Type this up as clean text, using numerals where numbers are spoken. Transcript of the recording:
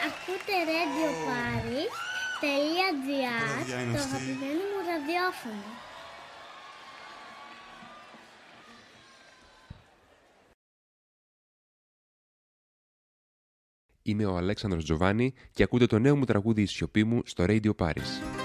Ακούτε radioparis.gr, το αγαπημένο μου ραδιόφωνο. Είμαι ο Αλέξανδρος Τζοβάνι και ακούτε το νέο μου τραγούδι «Η σιωπή μου» στο Radio Paris.